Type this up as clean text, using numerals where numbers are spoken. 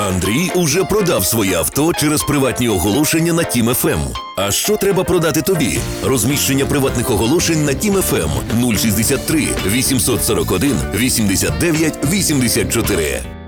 Андрій уже продав своє авто через приватні оголошення на Тім ФМ. А що треба продати тобі? Розміщення приватних оголошень на Тім ФМ 063 841 89 84.